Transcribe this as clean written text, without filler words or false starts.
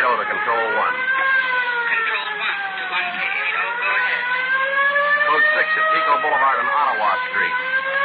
KAO to Control 1. Control 1 to 1 KAO. Go ahead. Code 6 at Pico Boulevard and Ottawa Street.